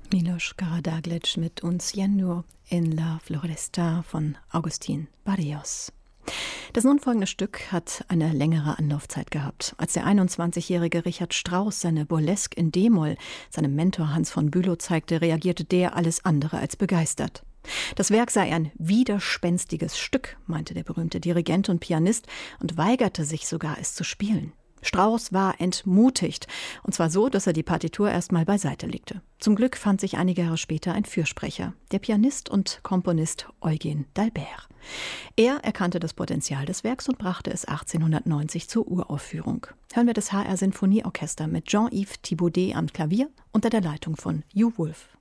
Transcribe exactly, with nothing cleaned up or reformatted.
Miloš Karađagić mit uns Yenur in La Floresta von Agustín Barrios. Das nun folgende Stück hat eine längere Anlaufzeit gehabt. Als der einundzwanzigjährige Richard Strauss seine Burlesque in D-Moll seinem Mentor Hans von Bülow zeigte, reagierte der alles andere als begeistert. Das Werk sei ein widerspenstiges Stück, meinte der berühmte Dirigent und Pianist und weigerte sich sogar, es zu spielen. Strauss war entmutigt, und zwar so, dass er die Partitur erstmal beiseite legte. Zum Glück fand sich einige Jahre später ein Fürsprecher, der Pianist und Komponist Eugen d'Albert. Er erkannte das Potenzial des Werks und brachte es achtzehnhundertneunzig zur Uraufführung. Hören wir das H R Sinfonieorchester mit Jean-Yves Thibaudet am Klavier unter der Leitung von Hugh Wolf.